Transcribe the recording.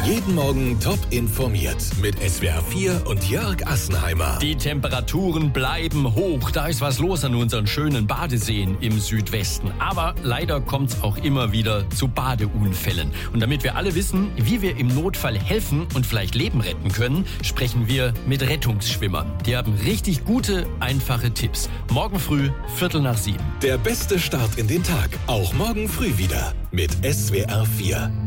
Jeden Morgen top informiert mit SWR 4 und Jörg Assenheimer. Die Temperaturen bleiben hoch. Da ist was los an unseren schönen Badeseen im Südwesten. Aber leider kommt es auch immer wieder zu Badeunfällen. Und damit wir alle wissen, wie wir im Notfall helfen und vielleicht Leben retten können, sprechen wir mit Rettungsschwimmern. Die haben richtig gute, einfache Tipps. Morgen früh, 6:45. Der beste Start in den Tag. Auch morgen früh wieder mit SWR 4.